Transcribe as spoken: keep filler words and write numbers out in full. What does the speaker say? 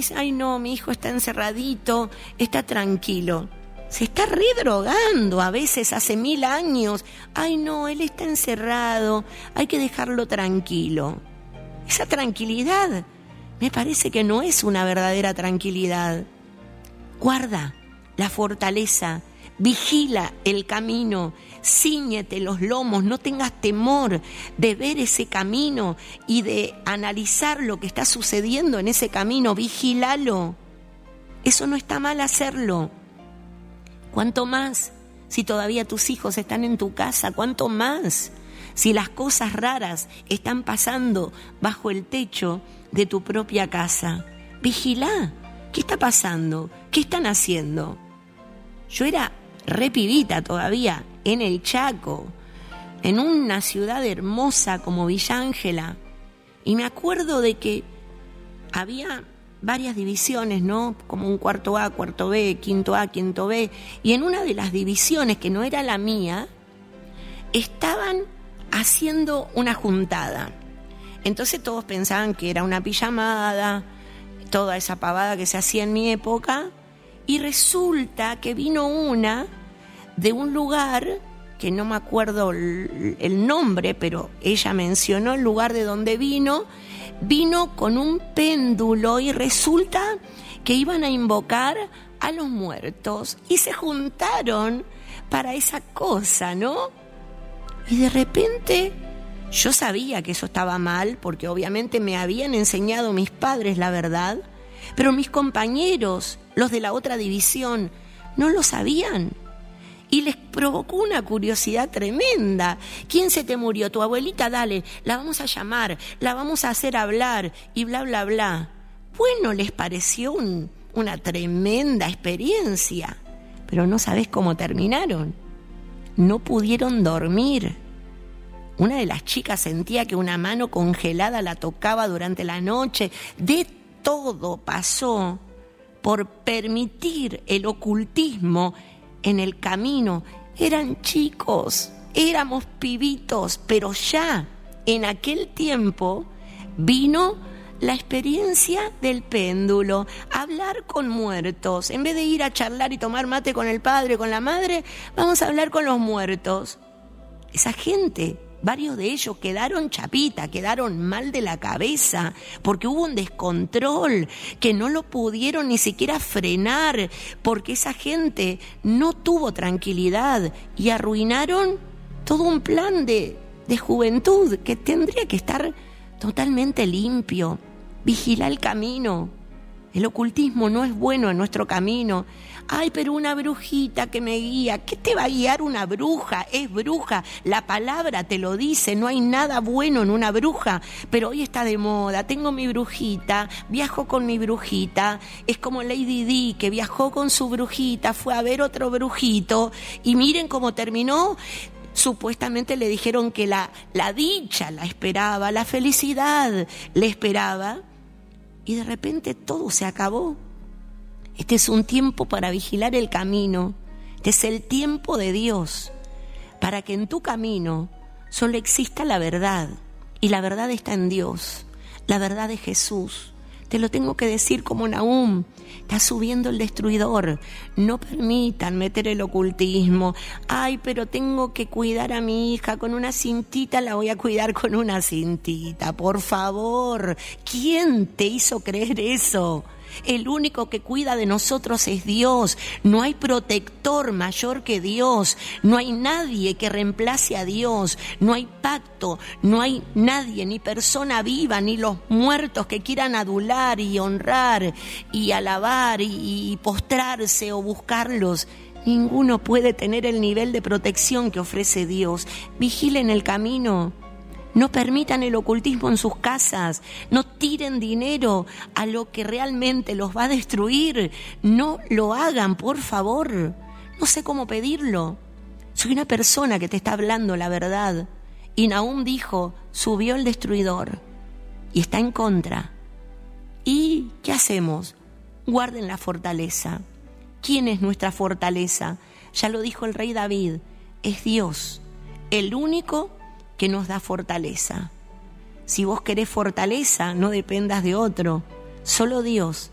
dice, ay no, mi hijo está encerradito, está tranquilo. Se está redrogando a veces hace mil años. Ay no, él está encerrado, hay que dejarlo tranquilo. Esa tranquilidad me parece que no es una verdadera tranquilidad. Guarda la fortaleza, vigila el camino, cíñete los lomos, no tengas temor de ver ese camino y de analizar lo que está sucediendo en ese camino, vigílalo. Eso no está mal hacerlo. ¿Cuánto más si todavía tus hijos están en tu casa? ¿Cuánto más si las cosas raras están pasando bajo el techo de tu propia casa? Vigilá. ¿Qué está pasando? ¿Qué están haciendo? Yo era re pibita todavía, en el Chaco, en una ciudad hermosa como Villa Ángela, y me acuerdo de que había varias divisiones, ¿no? Como un cuarto A, cuarto B, quinto A, quinto B, y en una de las divisiones, que no era la mía, estaban haciendo una juntada. Entonces todos pensaban que era una pijamada, toda esa pavada que se hacía en mi época, y resulta que vino una de un lugar que no me acuerdo el, el nombre, pero ella mencionó el lugar de donde vino, vino con un péndulo y resulta que iban a invocar a los muertos y se juntaron para esa cosa, ¿no? Y de repente yo sabía que eso estaba mal, porque obviamente me habían enseñado mis padres la verdad, pero mis compañeros, los de la otra división, no lo sabían. Y les provocó una curiosidad tremenda. ¿Quién se te murió? Tu abuelita, dale, la vamos a llamar, la vamos a hacer hablar y bla, bla, bla. Bueno, les pareció un, una tremenda experiencia, pero no sabés cómo terminaron. No pudieron dormir. Una de las chicas sentía que una mano congelada la tocaba durante la noche. De todo pasó por permitir el ocultismo en el camino. Eran chicos, éramos pibitos, pero ya en aquel tiempo vino la experiencia del péndulo, hablar con muertos. En vez de ir a charlar y tomar mate con el padre, con la madre, vamos a hablar con los muertos. Esa gente, varios de ellos quedaron chapita, quedaron mal de la cabeza, porque hubo un descontrol que no lo pudieron ni siquiera frenar, porque esa gente no tuvo tranquilidad y arruinaron todo un plan de, de juventud que tendría que estar totalmente limpio. Vigila el camino. El ocultismo no es bueno en nuestro camino. Ay, pero una brujita que me guía. ¿Qué te va a guiar una bruja? Es bruja. La palabra te lo dice. No hay nada bueno en una bruja. Pero hoy está de moda. Tengo mi brujita. Viajo con mi brujita. Es como Lady Di, que viajó con su brujita. Fue a ver otro brujito. Y miren cómo terminó. Supuestamente le dijeron que la, la dicha la esperaba. La felicidad le esperaba. Y de repente todo se acabó. Este es un tiempo para vigilar el camino. Este es el tiempo de Dios, para que en tu camino solo exista la verdad. Y la verdad está en Dios, la verdad de Jesús. Te lo tengo que decir como Nahum. Está subiendo el destruidor. No permitan meter el ocultismo. Ay, pero tengo que cuidar a mi hija con una cintita, la voy a cuidar con una cintita. Por favor, ¿quién te hizo creer eso? El único que cuida de nosotros es Dios. No hay protector mayor que Dios. No hay nadie que reemplace a Dios. No hay pacto. No hay nadie, ni persona viva, ni los muertos que quieran adular y honrar y alabar y, y postrarse o buscarlos. Ninguno puede tener el nivel de protección que ofrece Dios. Vigilen el camino. No permitan el ocultismo en sus casas. No tiren dinero a lo que realmente los va a destruir. No lo hagan, por favor. No sé cómo pedirlo. Soy una persona que te está hablando la verdad. Y Nahum dijo, subió el destruidor y está en contra. ¿Y qué hacemos? Guarden la fortaleza. ¿Quién es nuestra fortaleza? Ya lo dijo el rey David. Es Dios, el único que nos da fortaleza. Si vos querés fortaleza, no dependas de otro. Solo Dios